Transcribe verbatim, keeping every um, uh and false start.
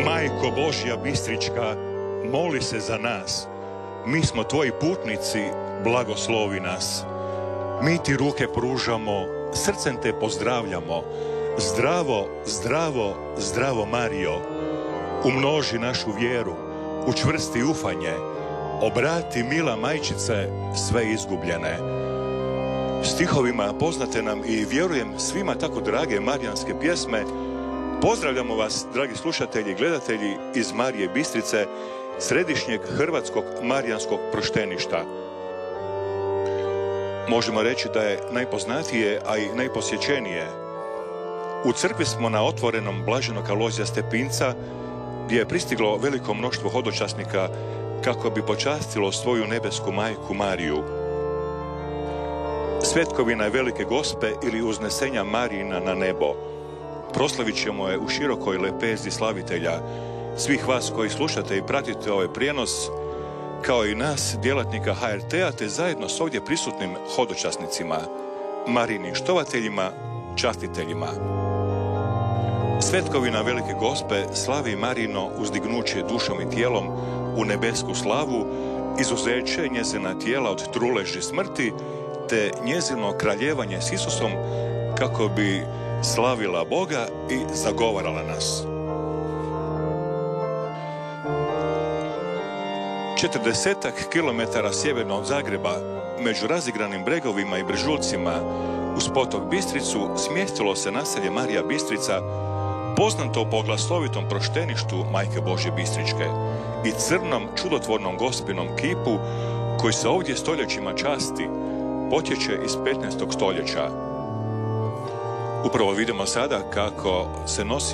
Majko Božja Bistrička, moli se za nas. Mi smo tvoji putnici, blagoslovi nas. Mi ti ruke pružamo, srcem te pozdravljamo. Zdravo, zdravo, zdravo Marijo. Umnoži našu vjeru, učvrsti ufanje. Obrati, mila majčice, sve izgubljene. Stihovima poznate nam i vjerujem svima tako drage marijanske pjesme. Pozdravljamo vas, dragi slušatelji i gledatelji, iz Marije Bistrice, središnjeg hrvatskog marijanskog prošteništa. Možemo reći da je najpoznatije, a i najposjećenije. U crkvi smo na otvorenom blaženog Alojzija Stepinca, gdje je pristiglo veliko mnoštvo hodočasnika kako bi počastilo svoju nebesku majku Mariju. Svetkovina Velike Gospe ili uznesenja Marijina na nebo. Proslavit ćemo je u širokoj lepezi slavitelja. Svih vas koji slušate i pratite ovaj prijenos, kao i nas, djelatnika ha er te a, te zajedno s ovdje prisutnim hodočasnicima, Marijinim štovateljima, častiteljima. Svetkovina Velike Gospe slavi Marijino uzdignuće dušom i tijelom u nebesku slavu, izuzeće njezina tijela od truleži smrti, te njezino kraljevanje s Isusom kako bi slavila Boga i zagovarala nas. Četrdesetak kilometara sjeverno od Zagreba, među razigranim bregovima i brežuljcima, uz potok Bistricu smjestilo se naselje Marija Bistrica, poznato po glasovitom prošteništu Majke Božje Bistričke i crnom čudotvornom gospinom kipu koji se ovdje stoljećima časti, potječe iz petnaestog stoljeća. Upravo vidimo sada kako se nosi